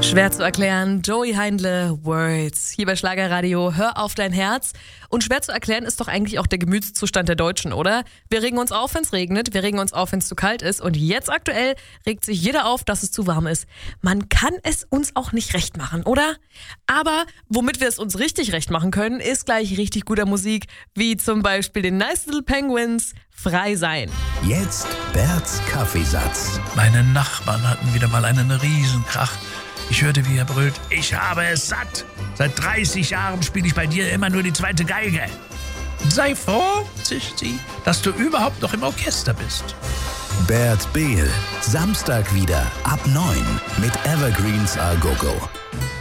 Schwer zu erklären, Joey Heindle, Words. Hier bei Schlagerradio, hör auf dein Herz. Und schwer zu erklären ist doch eigentlich auch der Gemütszustand der Deutschen, oder? Wir regen uns auf, wenn es regnet, wir regen uns auf, wenn es zu kalt ist. Und jetzt aktuell regt sich jeder auf, dass es zu warm ist. Man kann es uns auch nicht recht machen, oder? Aber womit wir es uns richtig recht machen können, ist gleich richtig guter Musik, wie zum Beispiel den Nice Little Penguins, Frei sein. Jetzt Berts Kaffeesatz. Meine Nachbarn hatten wieder mal einen Riesenkrach. Ich hörte, wie er brüllt: Ich habe es satt. Seit 30 Jahren spiele ich bei dir immer nur die zweite Geige. Sei froh, zischt sie, dass du überhaupt noch im Orchester bist. Bert Behl. Samstag wieder ab 9 mit Evergreens A Go Go.